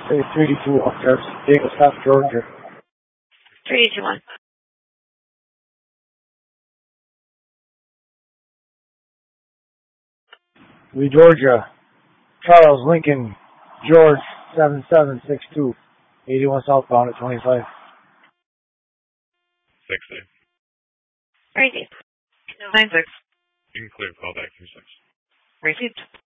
Say 3-2 up there, Davis, South Georgia. 3-2-1. Lee, Georgia. Charles, Lincoln, George, 7762. 81 southbound at 25. 6-8. Crazy. 9-6. You can clear call back 36. Received.